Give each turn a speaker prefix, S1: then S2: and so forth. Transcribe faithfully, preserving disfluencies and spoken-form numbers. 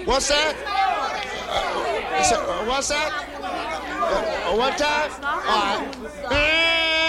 S1: What's that? Uh, what's that? Uh, one time? All right.